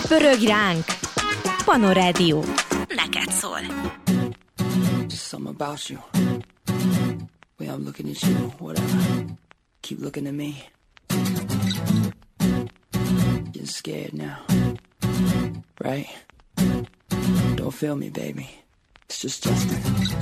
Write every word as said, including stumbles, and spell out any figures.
Pörögj ránk! Pano Radio. Neked szól. Just something about you. Way I'm looking at you, whatever. Keep looking at me. Getting scared now. Right? Don't feel me, baby. It's just Justin.